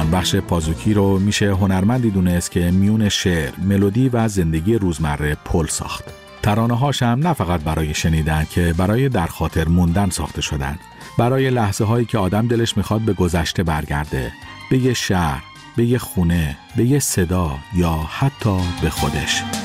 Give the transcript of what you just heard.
فرمانبخش پازوکی رو میشه هنرمندی دونست که میون شعر، ملودی و زندگی روزمره پل ساخت. ترانه‌هاش هم نه فقط برای شنیدن که برای در خاطر موندن ساخته شدن. برای لحظه هایی که آدم دلش میخواد به گذشته برگرده، به یه شهر، به یه خونه، به یه صدا یا حتی به خودش.